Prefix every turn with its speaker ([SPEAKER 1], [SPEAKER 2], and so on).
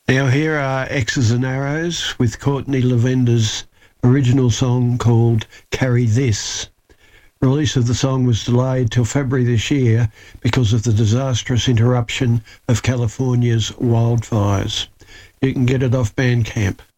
[SPEAKER 1] Now here are X's and Arrows with Courtney Lavender's original song called Carry This. Release of the song was delayed till February this year because of the disastrous interruption of California's wildfires. You can get it off Bandcamp.